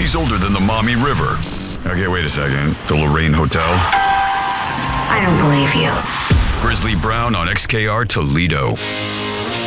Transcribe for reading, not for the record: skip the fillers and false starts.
He's older than the Maumee River. Okay, wait a second. The Lorraine Hotel? I don't believe you. Grizzly Brown on XKR Toledo.